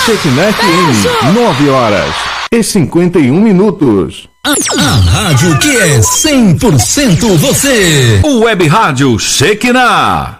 Shekinah FM, 9h51. A rádio que é 100% você. O Web Rádio Shekinah.